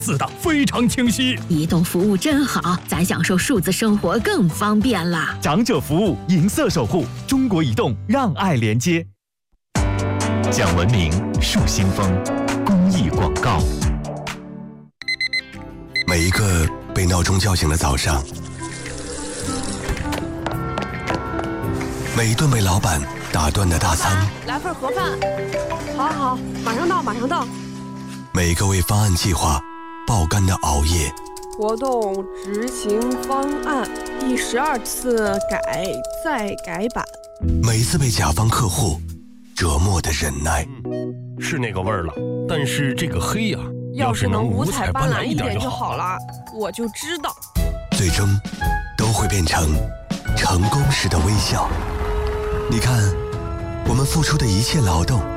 字档非常清晰。 移动服务真好，咱享受数字生活更方便了。 长者服务，银色守护，中国移动让爱连接。讲文明，树新风，公益广告。 每一个被闹钟叫醒的早上，每一顿被老板打断的大餐， 来份盒饭。好，马上到，马上到。 每一个为方案计划爆肝的熬夜， 活动执行方案第12次改再改版， 每一次被甲方客户折磨的忍耐， 是那个味儿了。但是这个黑呀， 要是能五彩斑斓一点就好了。我就知道， 最终都会变成成功时的微笑。你看，我们付出的一切劳动，